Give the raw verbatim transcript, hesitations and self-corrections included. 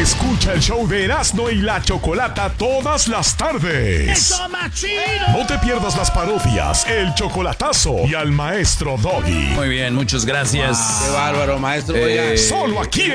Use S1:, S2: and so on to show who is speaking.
S1: Escucha el show de Erasmo y la Chocolata todas las tardes.
S2: ¡Eso, machino!
S1: No te pierdas las parodias, el chocolatazo y al maestro Doggy.
S3: Muy bien, muchas gracias.
S4: Qué bárbaro, maestro.
S3: Eh,
S4: Oiga.
S1: Solo aquí